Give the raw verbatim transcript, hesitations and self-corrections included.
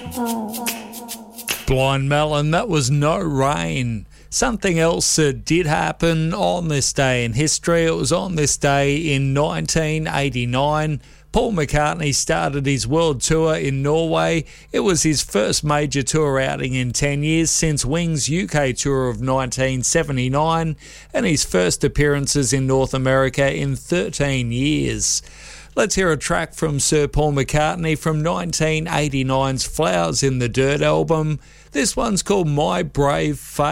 Blind Melon, that was No Rain. Something else that did happen on this day in history. It was on this day in nineteen eighty-nine. Paul McCartney started his world tour in Norway. It was his first major tour outing in ten years since Wings' U K tour of nineteen seventy-nine, and his first appearances in North America in thirteen years. Let's hear a track from Sir Paul McCartney from nineteen eighty-nine's Flowers in the Dirt album. This one's called My Brave Face.